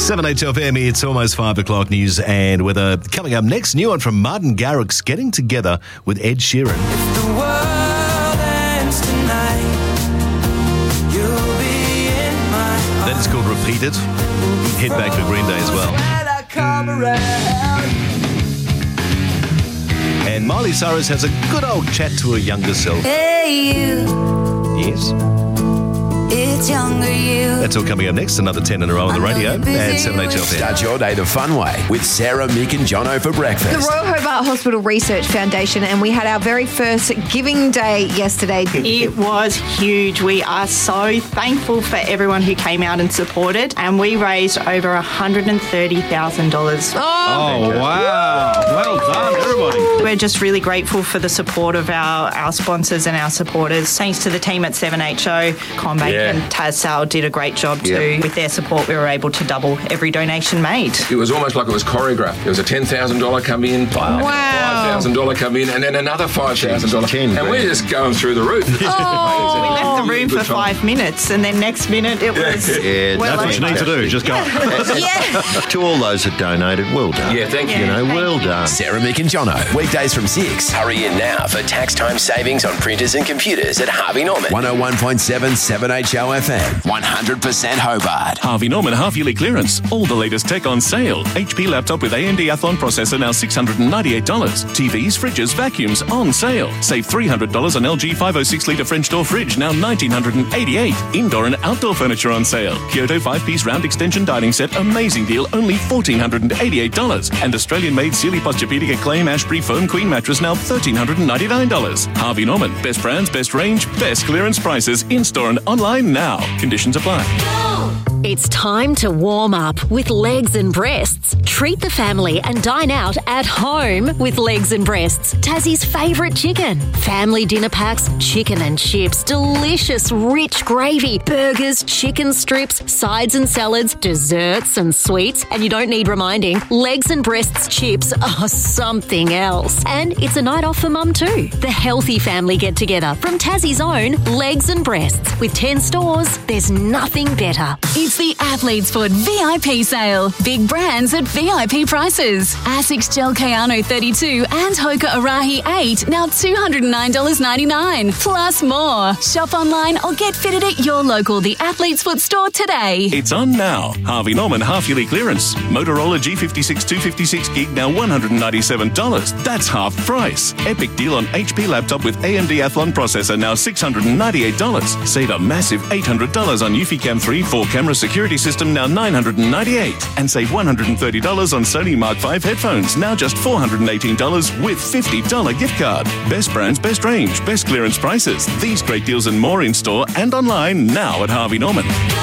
7HFM, it's almost 5 o'clock news and weather. Coming up next, new one from Martin Garrix getting together with Ed Sheeran. If the world ends tonight, you'll be in my arms. That is called Repeat It. Head back to Green Day as well. And Miley Cyrus has a good old chat to her younger self. Hey, you. Yes. It's younger you. That's all coming up next. Another 10 in a row on the radio at 7HFM. Start your day the fun way with Sarah, Mick and Jono for breakfast. The Royal Hobart Hospital Research Foundation, and we had our very first Giving Day yesterday. It was huge. We are so thankful for everyone who came out and supported, and we raised over $130,000. Oh, wow. Well done, everybody. We're just really grateful for the support of our sponsors and our supporters. Thanks to the team at 7HO, Combank and Taz Sal did a great job too. With their support, we were able to double every donation made. It was almost like it was choreographed. There was a $10,000 come in, $5,000 come in, and then another $5,000. And we're just going through the roof. We left the room for 5 minutes, and then next minute it was that's what you need to do. Just go. To all those that donated, well done. Yeah, thank you. Well done. Sarah, Mick and Jono. Weekdays from 6. Hurry in now for tax time savings on printers and computers at Harvey Norman. 101.7 7HO FM. 100% Hobart. Harvey Norman half-yearly clearance. All the latest tech on sale. HP laptop with AMD Athlon processor now $698. TVs, fridges, vacuums on sale. Save $300 on LG 506-litre French door fridge now $1,988. Indoor and outdoor furniture on sale. Kyoto 5-piece round extension dining set, amazing deal, only $1,488. And Australian-made Sealy Posturepedic Acclaim Ashbury Foam Queen mattress now $1,399. Harvey Norman, best brands, best range, best clearance prices in-store and online now. Conditions apply. It's time to warm up with Legs and Breasts. Treat the family and dine out at home with Legs and Breasts, Tassie's favourite chicken. Family dinner packs, chicken and chips, delicious rich gravy, burgers, chicken strips, sides and salads, desserts and sweets. And you don't need reminding, Legs and Breasts chips are something else. And it's a night off for mum too. The healthy family get-together from Tassie's own Legs and Breasts. With 10 stores, there's nothing better. It's the Athlete's Foot VIP sale. Big brands at VIP prices. Asics Gel Kayano 32 and Hoka Arahi 8 now $209.99. Plus more. Shop online or get fitted at your local The Athlete's Foot store today. It's on now. Harvey Norman half-yearly clearance. Motorola G56 256 gig now $197. That's half price. Epic deal on HP laptop with AMD Athlon processor now $698. Save a massive $800 on Eufy-Cam 3 4-camera security system now $998. And save $130 on Sony Mark V headphones now just $418 with $50 gift card. Best brands, best range, best clearance prices. These great deals and more in store and online now at Harvey Norman.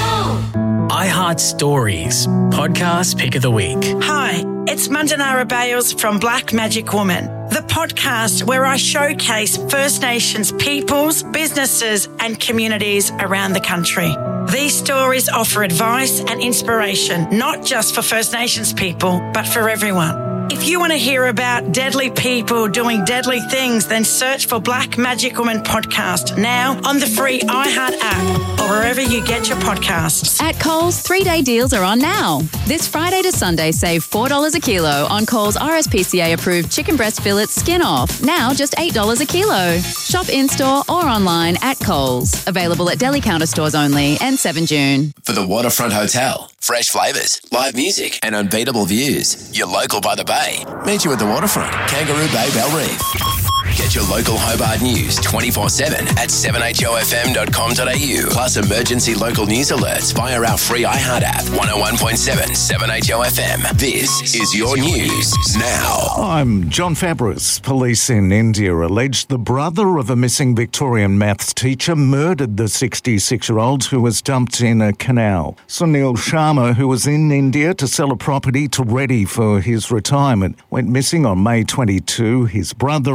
iHeart Stories, podcast pick of the week. Hi, it's Mandanara Bales from Black Magic Woman, the podcast where I showcase First Nations peoples, businesses and communities around the country. These stories offer advice and inspiration, not just for First Nations people, but for everyone. If you want to hear about deadly people doing deadly things, then search for Black Magic Woman Podcast now on the free iHeart app or wherever you get your podcasts. At Coles, 3-day deals are on now. This Friday to Sunday, save $4 a kilo on Coles RSPCA-approved chicken breast fillets skin off, now just $8 a kilo. Shop in-store or online at Coles. Available at deli counter stores only and 7 June. For the Waterfront Hotel. Fresh flavours, live music and unbeatable views. You're local by the bay. Meet you at the Waterfront, Kangaroo Bay, Bell Reef. Get your local Hobart news 24/7 at 7hofm.com.au. Plus emergency local news alerts via our free iHeart app. 101.7 7HOFM. This is your news now. I'm John Fabris. Police in India alleged the brother of a missing Victorian maths teacher murdered the 66-year-old who was dumped in a canal. Sunil Sharma, who was in India to sell a property to ready for his retirement, went missing on May 22. His brother and the accused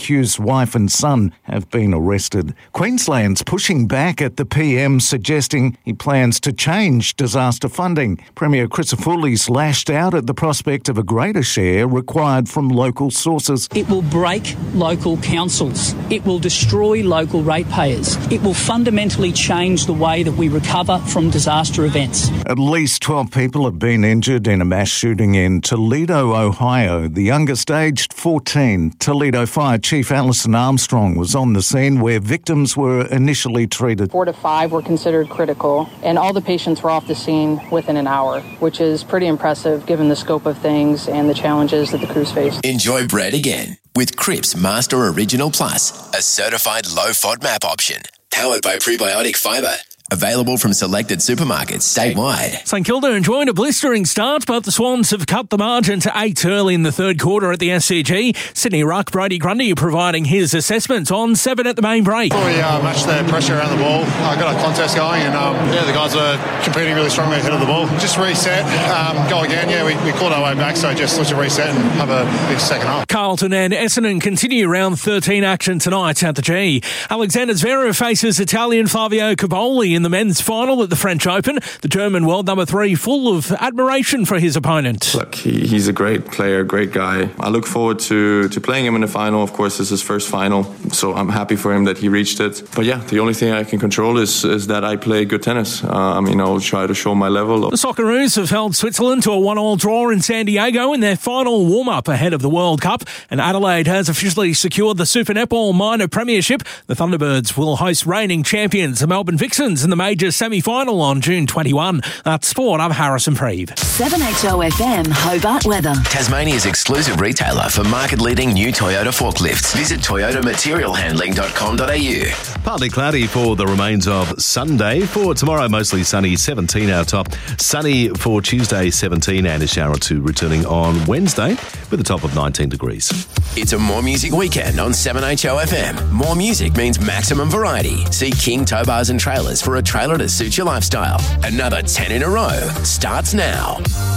accused wife and son have been arrested. Queensland's pushing back at the PM, suggesting he plans to change disaster funding. Premier Crisafullis lashed out at the prospect of a greater share required from local sources. It will break local councils. It will destroy local ratepayers. It will fundamentally change the way that we recover from disaster events. At least 12 people have been injured in a mass shooting in Toledo, Ohio. The youngest aged 14. Toledo Fire Chief Alison Armstrong was on the scene where victims were initially treated. 4 to 5 were considered critical, and all the patients were off the scene within an hour, which is pretty impressive given the scope of things and the challenges that the crews faced. Enjoy bread again with Cripps Master Original Plus, a certified low FODMAP option, powered by prebiotic fibre. Available from selected supermarkets statewide. St Kilda enjoyed a blistering start, but the Swans have cut the margin to 8 early in the third quarter at the SCG. Sydney ruck Brody Grundy providing his assessment on 7 at the main break. We matched the pressure around the ball. Got a contest going, and the guys are competing really strongly ahead of the ball. Just reset, go again. We caught our way back, so just let's reset and have a big second half. Carlton and Essendon continue round 13 action tonight at the G. Alexander Zverev faces Italian Fabio Caboli in the men's final at the French Open. The German world number 3 full of admiration for his opponent. Look, he's a great player, great guy. I look forward to playing him in the final. Of course, this is his first final, so I'm happy for him that he reached it. But yeah, the only thing I can control is that I play good tennis. I'll try to show my level. The Socceroos have held Switzerland to a 1-1 draw in San Diego in their final warm-up ahead of the World Cup, and Adelaide has officially secured the Super Netball Minor Premiership. The Thunderbirds will host reigning champions, the Melbourne Vixens, in the major semi-final on June 21. That's sport. I'm Harrison Preeve. 7HO FM Hobart weather. Tasmania's exclusive retailer for market-leading new Toyota forklifts. Visit toyotamaterialhandling.com.au. Partly cloudy for the remains of Sunday. For tomorrow, mostly sunny, 17 our top. Sunny for Tuesday, 17, and a shower or two returning on Wednesday with a top of 19 degrees. It's a More Music weekend on 7HO FM. More music means maximum variety. See King Tow Bars and Trailers for a trailer to suit your lifestyle. Another 10 in a row starts now.